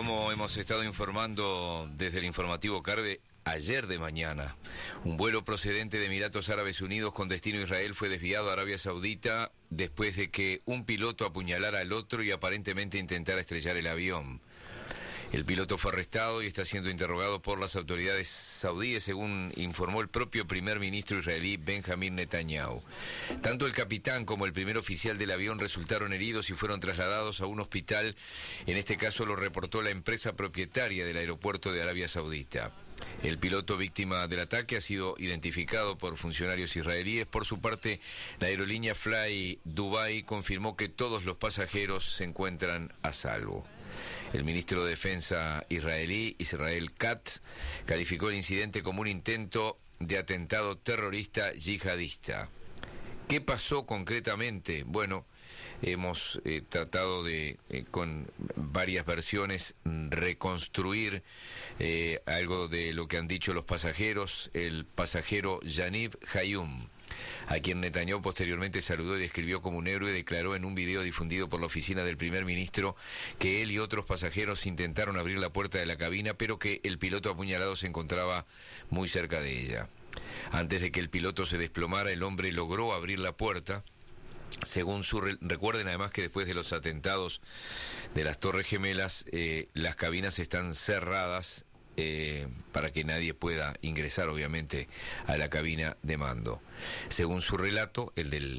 Como hemos estado informando desde el informativo Carve, ayer de mañana, un vuelo procedente de Emiratos Árabes Unidos con destino a Israel fue desviado a Arabia Saudita después de que un piloto apuñalara al otro y aparentemente intentara estrellar el avión. El piloto fue arrestado y está siendo interrogado por las autoridades saudíes, según informó el propio primer ministro israelí Benjamin Netanyahu. Tanto el capitán como el primer oficial del avión resultaron heridos y fueron trasladados a un hospital. En este caso lo reportó la empresa propietaria del aeropuerto de Arabia Saudita. El piloto víctima del ataque ha sido identificado por funcionarios israelíes. Por su parte, la aerolínea Fly Dubai confirmó que todos los pasajeros se encuentran a salvo. El ministro de Defensa israelí, Israel Katz, calificó el incidente como un intento de atentado terrorista yihadista. ¿Qué pasó concretamente? Bueno, hemos tratado de, con varias versiones, reconstruir algo de lo que han dicho los pasajeros. El pasajero Yaniv Hayum, a quien Netanyahu posteriormente saludó y describió como un héroe, declaró en un video difundido por la oficina del primer ministro que él y otros pasajeros intentaron abrir la puerta de la cabina, pero que el piloto apuñalado se encontraba muy cerca de ella. Antes de que el piloto se desplomara, el hombre logró abrir la puerta. Según recuerden además que después de los atentados de las Torres Gemelas, las cabinas están cerradas para que nadie pueda ingresar, obviamente, a la cabina de mando. Según su relato,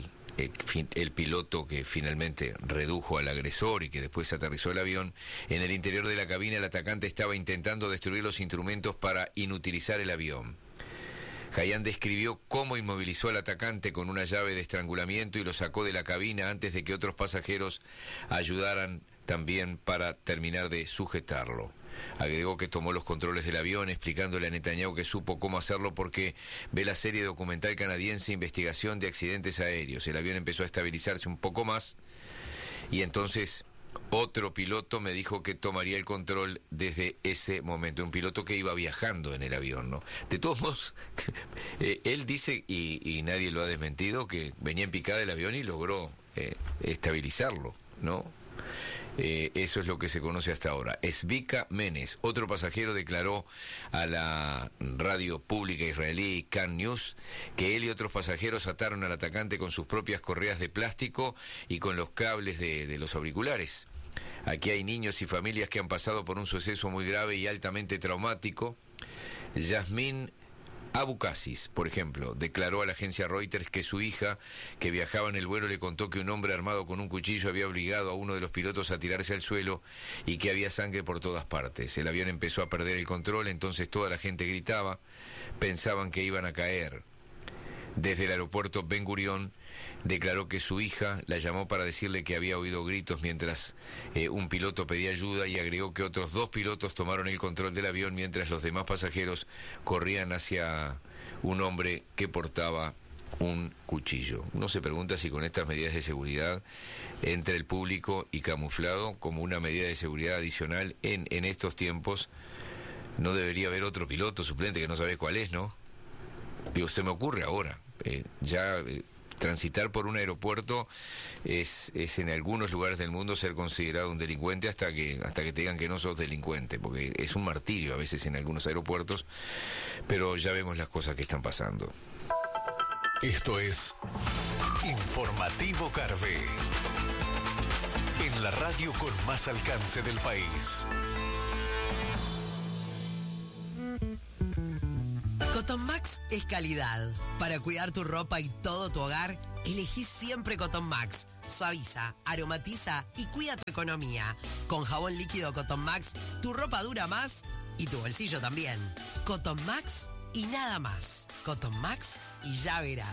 el piloto que finalmente redujo al agresor y que después aterrizó el avión, en el interior de la cabina el atacante estaba intentando destruir los instrumentos para inutilizar el avión. Hayam describió cómo inmovilizó al atacante con una llave de estrangulamiento y lo sacó de la cabina antes de que otros pasajeros ayudaran también para terminar de sujetarlo. Agregó que tomó los controles del avión, explicándole a Netanyahu que supo cómo hacerlo porque ve la serie documental canadiense Investigación de Accidentes Aéreos. El avión empezó a estabilizarse un poco más y entonces otro piloto me dijo que tomaría el control desde ese momento, un piloto que iba viajando en el avión, ¿no? De todos modos, él dice, y nadie lo ha desmentido, que venía en picada el avión y logró estabilizarlo, ¿no? Eso es lo que se conoce hasta ahora. Zvika Menes, otro pasajero, declaró a la radio pública israelí Kan News que él y otros pasajeros ataron al atacante con sus propias correas de plástico y con los cables de los auriculares. Aquí hay niños y familias que han pasado por un suceso muy grave y altamente traumático. Yasmín Abucasis, por ejemplo, declaró a la agencia Reuters que su hija, que viajaba en el vuelo, le contó que un hombre armado con un cuchillo había obligado a uno de los pilotos a tirarse al suelo y que había sangre por todas partes. El avión empezó a perder el control, entonces toda la gente gritaba, pensaban que iban a caer. Desde el aeropuerto Ben Gurión declaró que su hija la llamó para decirle que había oído gritos mientras un piloto pedía ayuda, y agregó que otros 2 pilotos tomaron el control del avión mientras los demás pasajeros corrían hacia un hombre que portaba un cuchillo. Uno se pregunta si con estas medidas de seguridad entre el público y camuflado como una medida de seguridad adicional en estos tiempos, no debería haber otro piloto suplente que no sabe cuál es, ¿no? Digo, se me ocurre ahora, transitar por un aeropuerto es en algunos lugares del mundo ser considerado un delincuente hasta que te digan que no sos delincuente, porque es un martirio a veces en algunos aeropuertos, pero ya vemos las cosas que están pasando. Esto es Informativo Carve, en la radio con más alcance del país. Cotton Max es calidad. Para cuidar tu ropa y todo tu hogar, elegí siempre Cotton Max. Suaviza, aromatiza y cuida tu economía. Con jabón líquido Cotton Max, tu ropa dura más y tu bolsillo también. Cotton Max y nada más. Cotton Max y ya verás.